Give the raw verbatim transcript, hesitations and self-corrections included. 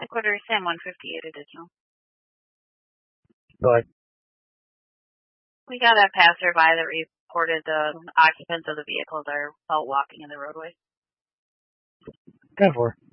Headquarters Sam one fifty-eight additional. Go ahead. We got a passerby that reported the occupants of the vehicles are out walking in the roadway. ten four.